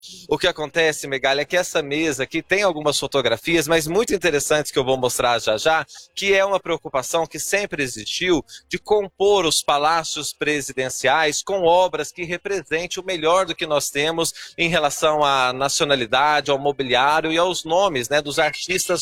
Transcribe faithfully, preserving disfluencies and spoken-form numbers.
O que acontece, Megali, é que essa mesa aqui tem algumas fotografias, mas muito interessantes que eu vou mostrar já já, que é uma preocupação que sempre existiu de compor os palácios presidenciais com obras que representem o melhor do que nós temos em relação à nacionalidade, ao mobiliário e aos nomes, né, dos artistas